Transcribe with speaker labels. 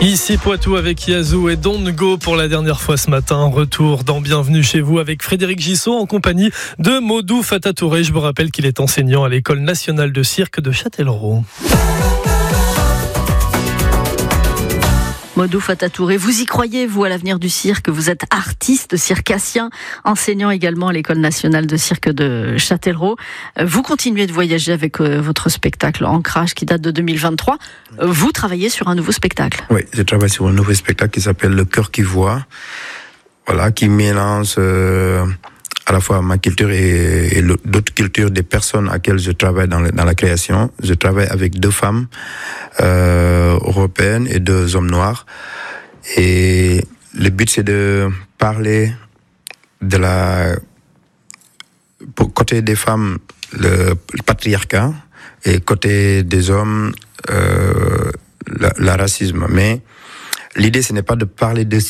Speaker 1: Ici Poitou avec Yazoo et Don't Go pour la dernière fois ce matin. Retour dans Bienvenue chez vous avec Frédéric Gissot en compagnie de Modou Fatatouré. Je vous rappelle qu'il est enseignant à l'École nationale de cirque de Châtellerault.
Speaker 2: Modou Fatatouré, vous y croyez, vous, à l'avenir du cirque? Vous êtes artiste, circassien, enseignant également à l'École nationale de cirque de Châtellerault. Vous continuez de voyager avec votre spectacle Ancrage qui date de 2023. Vous travaillez sur un nouveau spectacle.
Speaker 3: Oui, je travaille sur un nouveau spectacle qui s'appelle Le Cœur qui voit. Voilà, qui mélange à la fois ma culture et d'autres cultures des personnes à laquelle je travaille dans la création. Je travaille avec 2 femmes européennes et 2 hommes noirs. Et le but, c'est de parler de pour côté des femmes, le patriarcat, et côté des hommes, le racisme. Mais l'idée, ce n'est pas de parler de